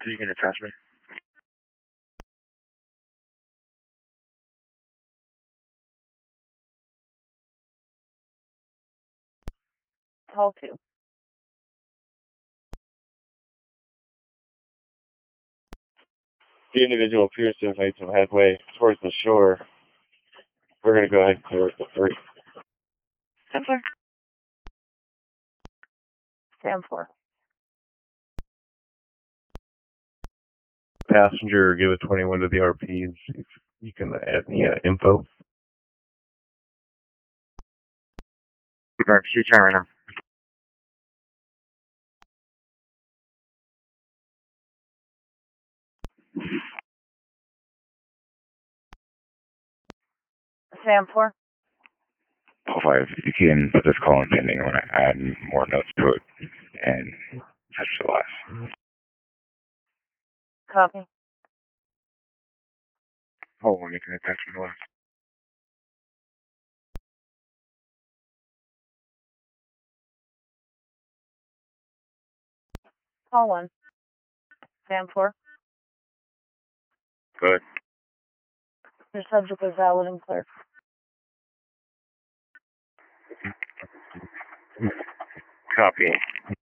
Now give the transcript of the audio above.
you can attach me. Call 2. The individual appears to have made some headway towards the shore. We're going to go ahead and clear it to 3. Stand 4. Stand 4. Passenger, give a 21 to the RP and see if you can add the info. She's trying right now. Stand 4. Call 5, you can put this call in pending. I want to add more notes to it. And that's the last. Copy. Hold on, you can attach me to last. Call 1. Stand 4. Good. Your subject is valid and clear. Copy.